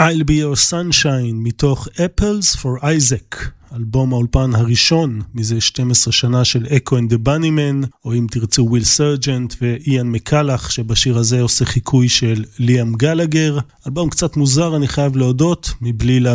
I'll be your sunshine מתוך Apples for Isaac, אלבום האולפן הראשון מזה 12 שנה של Echo and the Bunnymen, או אם תרצו וויל סרג'נט ואיאן מקלח, שבשיר הזה עושה חיקוי של ליאם גלגר. אלבום קצת מוזר, אני חייב להודות, מבלי